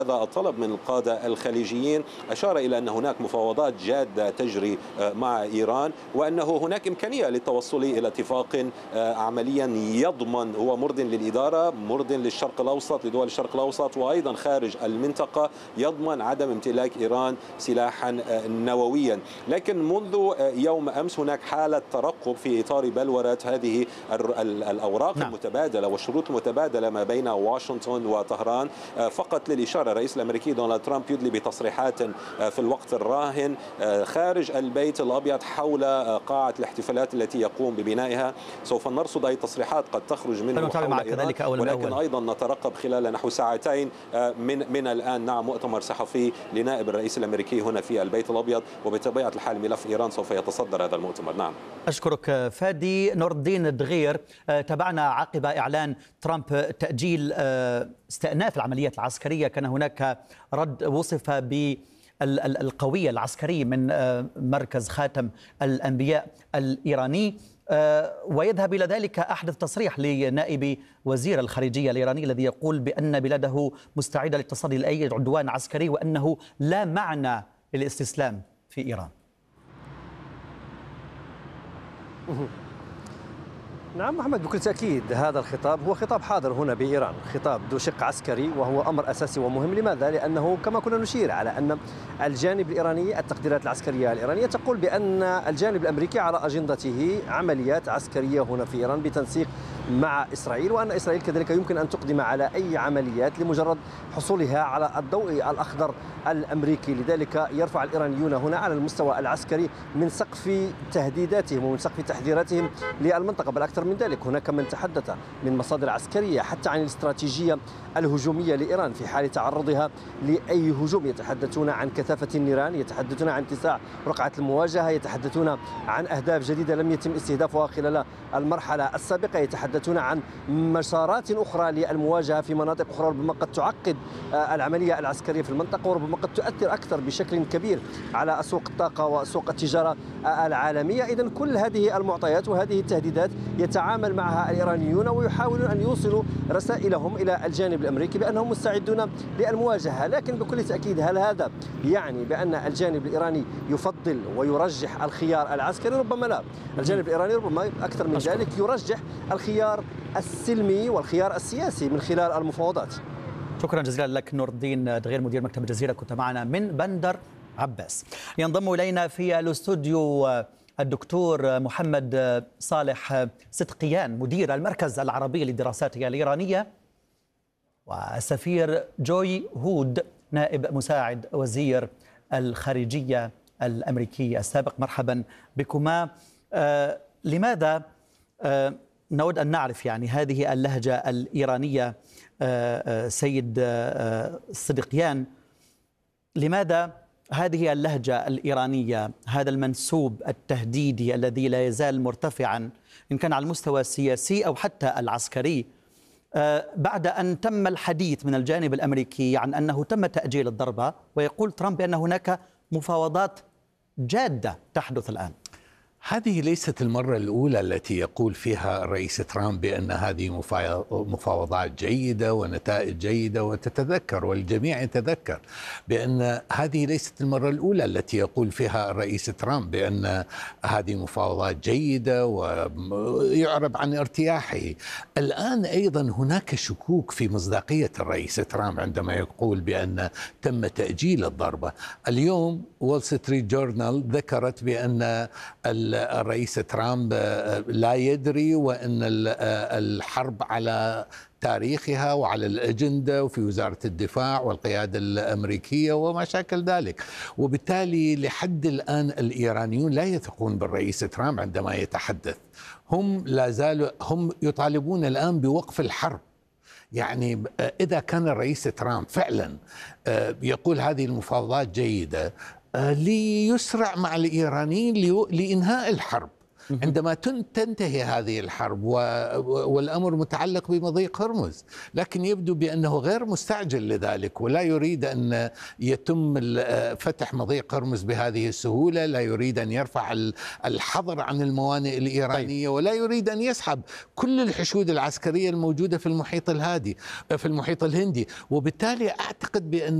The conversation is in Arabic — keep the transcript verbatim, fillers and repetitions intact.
هذا الطلب من القادة الخليجيين. أشار إلى أن هناك مفاوضات جادة تجري مع إيران، وأنه هناك إمكانية للتوصل إلى اتفاق عمليا يضمن، هو مرض للإدارة، مرض للشرق الأوسط، لدول الشرق الأوسط وأيضا خارج المنطقة، يضمن عدم امتلاك إيران سلاحا نوويا. لكن منذ يوم أمس هناك حالة ترقب في إطار بلورة هذه الأوراق نعم. المتبادلة والشروط المتبادلة ما بين واشنطن وطهران. فقط للإشارة، الرئيس الأمريكي دونالد ترامب يدلي بتصريحات في الوقت الراهن خارج البيت الأبيض حول قاعة الاحتفالات التي يقوم ببنائها. سوف نرصد أي تصريحات قد تخرج منه حول إيران، ولكن أيضا نترقب خلال نحو ساعتين من من الآن نعم مؤتمر صحفي لنائب الرئيس الأمريكي هنا في البيت الأبيض، وبطبيعة الحال ملف إيران سوف يتصدر هذا المؤتمر. نعم. أشكرك فادي. نور الدين دغير، تابعنا عقب إعلان ترامب تأجيل استئناف العمليات العسكرية، كان هناك رد وصف بالقوية العسكري من مركز خاتم الأنبياء الإيراني، ويذهب إلى ذلك أحدث تصريح لنائب وزير الخارجية الإيراني الذي يقول بأن بلاده مستعدة للتصدي لأي عدوان عسكري، وأنه لا معنى للاستسلام في إيران. نعم محمد، بكل تأكيد هذا الخطاب هو خطاب حاضر هنا بإيران، خطاب ذو شق عسكري، وهو أمر أساسي ومهم. لماذا؟ لأنه كما كنا نشير على أن الجانب الإيراني، التقديرات العسكرية الإيرانية تقول بأن الجانب الأمريكي على أجندته عمليات عسكرية هنا في إيران بتنسيق مع إسرائيل، وأن إسرائيل كذلك يمكن أن تقدم على أي عمليات لمجرد حصولها على الضوء الأخضر الأمريكي. لذلك يرفع الإيرانيون هنا على المستوى العسكري من سقف تهديداتهم ومن سقف تحذيراتهم للمنطقة، بل أكثر من ذلك هناك من تحدث من مصادر عسكرية حتى عن الاستراتيجية الهجومية لإيران في حال تعرضها لأي هجوم. يتحدثون عن كثافة النيران، يتحدثون عن اتساع رقعة المواجهة، يتحدثون عن أهداف جديدة لم يتم استهدافها خلال المرحلة السابقة، يتحدثون عن مسارات أخرى للمواجهة في مناطق أخرى ربما قد تعقد العملية العسكرية في المنطقة، وربما قد تؤثر أكثر بشكل كبير على أسواق الطاقة وأسواق التجارة العالمية. إذن كل هذه المعطيات وهذه التهديدات يتعامل معها الإيرانيون، ويحاولون أن يوصلوا رسائلهم إلى الجانب الأمريكي بأنهم مستعدون للمواجهة. لكن بكل تأكيد هل هذا يعني بأن الجانب الإيراني يفضل ويرجح الخيار العسكري؟ ربما لا. الجانب الإيراني ربما أكثر من ذلك يرجح الخيار السلمي والخيار السياسي من خلال المفاوضات. شكرا جزيلا لك نور الدين دغير، مدير مكتب الجزيرة، كنت معنا من بندر عباس. ينضم إلينا في الاستوديو الدكتور محمد صالح صدقيان، مدير المركز العربي للدراسات الإيرانية، والسفير جوي هود، نائب مساعد وزير الخارجية الأمريكي السابق. مرحبا بكما. آه لماذا آه نود أن نعرف يعني هذه اللهجة الإيرانية آه آه سيد آه صدقيان، لماذا هذه اللهجة الإيرانية، هذا المنسوب التهديدي الذي لا يزال مرتفعا إن كان على المستوى السياسي أو حتى العسكري، بعد أن تم الحديث من الجانب الأمريكي عن أنه تم تأجيل الضربة، ويقول ترامب بأن هناك مفاوضات جادة تحدث الآن؟ هذه ليست المرة الأولى التي يقول فيها الرئيس ترامب بأن هذه مفاوضات جيدة ونتائج جيدة، وتتذكر والجميع يتذكر بأن هذه ليست المرة الأولى التي يقول فيها الرئيس ترامب بأن هذه مفاوضات جيدة ويعرب عن ارتياحه. الآن أيضا هناك شكوك في مصداقية الرئيس ترامب عندما يقول بأن تم تأجيل الضربة. اليوم وول ستريت جورنال ذكرت بأن الرئيس ترامب لا يدري، وأن الحرب على تاريخها وعلى الأجندة وفي وزارة الدفاع والقيادة الأمريكية وما شاكل ذلك. وبالتالي لحد الآن الإيرانيون لا يثقون بالرئيس ترامب عندما يتحدث. هم لا زالوا هم يطالبون الآن بوقف الحرب. يعني إذا كان الرئيس ترامب فعلا يقول هذه المفاوضات جيدة ليسرع مع الإيرانيين لإنهاء الحرب، عندما تنتهي هذه الحرب والأمر متعلق بمضيق هرمز، لكن يبدو بأنه غير مستعجل لذلك ولا يريد أن يتم فتح مضيق هرمز بهذه السهولة، لا يريد أن يرفع الحظر عن الموانئ الإيرانية، ولا يريد أن يسحب كل الحشود العسكرية الموجودة في المحيط الهادي في المحيط الهندي. وبالتالي أعتقد بأن